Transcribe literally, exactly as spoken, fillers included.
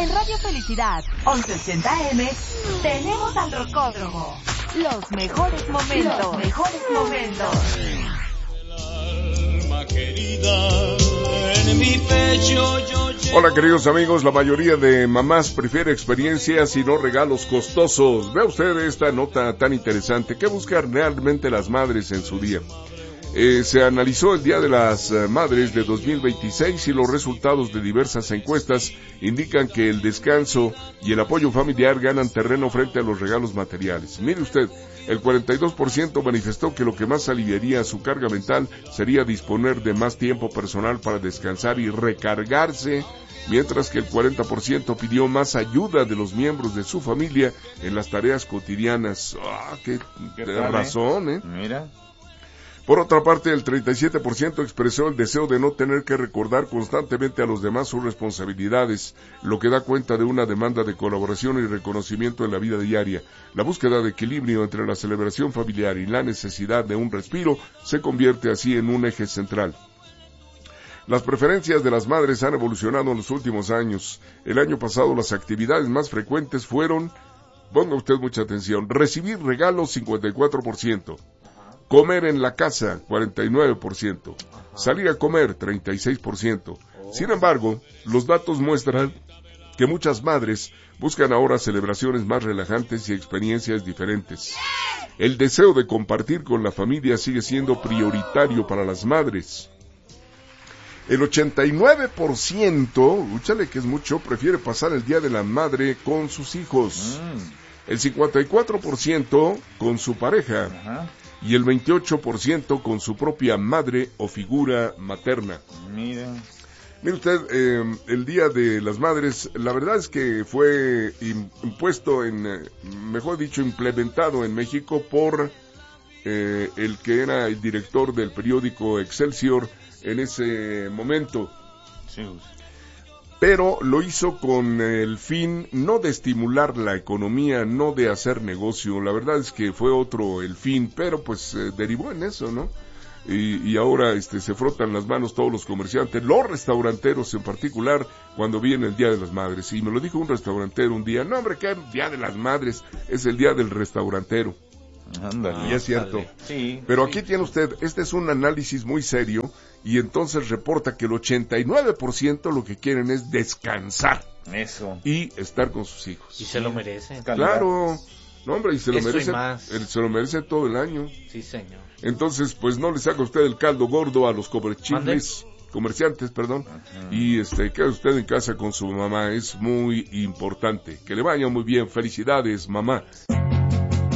En Radio Felicidad, once ochenta A M, tenemos al Rocódromo. Los mejores momentos. Los mejores momentos. Hola queridos amigos, la mayoría de mamás prefiere experiencias y no regalos costosos. Vea usted esta nota tan interesante. ¿Qué buscan realmente las madres en su día? Eh, se analizó el Día de las Madres de dos mil veintiséis y los resultados de diversas encuestas indican que el descanso y el apoyo familiar ganan terreno frente a los regalos materiales. Mire usted, el cuarenta y dos por ciento manifestó que lo que más aliviaría su carga mental sería disponer de más tiempo personal para descansar y recargarse, mientras que el cuarenta por ciento pidió más ayuda de los miembros de su familia en las tareas cotidianas. ¡Ah, qué, qué tal, razón, eh! Mira. Por otra parte, el treinta y siete por ciento expresó el deseo de no tener que recordar constantemente a los demás sus responsabilidades, lo que da cuenta de una demanda de colaboración y reconocimiento en la vida diaria. La búsqueda de equilibrio entre la celebración familiar y la necesidad de un respiro se convierte así en un eje central. Las preferencias de las madres han evolucionado en los últimos años. El año pasado las actividades más frecuentes fueron, ponga usted mucha atención, recibir regalos cincuenta y cuatro por ciento. Comer en la casa, cuarenta y nueve por ciento. Salir a comer, treinta y seis por ciento. Sin embargo, los datos muestran que muchas madres buscan ahora celebraciones más relajantes y experiencias diferentes. El deseo de compartir con la familia sigue siendo prioritario para las madres. El ochenta y nueve por ciento, escúchale que es mucho, prefiere pasar el Día de la Madre con sus hijos. El cincuenta y cuatro por ciento con su pareja. Ajá. Y el veintiocho por ciento con su propia madre o figura materna. Mira. Mire usted, eh, el Día de las Madres, la verdad es que fue impuesto, en, eh, mejor dicho, implementado en México por eh, el que era el director del periódico Excelsior en ese momento. Sí. Pero lo hizo con el fin no de estimular la economía, no de hacer negocio. La verdad es que fue otro el fin, pero pues eh, derivó en eso, ¿no? Y, y ahora este se frotan las manos todos los comerciantes, los restauranteros en particular, cuando viene el Día de las Madres. Y me lo dijo un restaurantero un día, no hombre, ¿qué Día de las Madres? Es el Día del Restaurantero. Ándale. Y es cierto. Sí, pero sí, aquí tiene usted, este es un análisis muy serio, y entonces reporta que el ochenta y nueve por ciento lo que quieren es descansar. Eso. Y estar con sus hijos. Y se lo merecen. Claro. No, hombre, y se lo Eso merece. y más. Él se lo merece todo el año. Sí, señor. Entonces, pues no le saca usted el caldo gordo a los comerciantes, comerciantes, perdón. Ajá. Y este, quede usted en casa con su mamá, es muy importante. Que le vaya muy bien. Felicidades, mamá.